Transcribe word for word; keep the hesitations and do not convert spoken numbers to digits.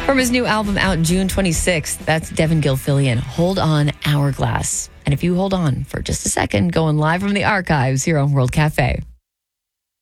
From his new album out June twenty-sixth, that's Devin Gilfillian, Hold On, Hourglass. And if you hold on for just a second, going live from the archives here on World Cafe.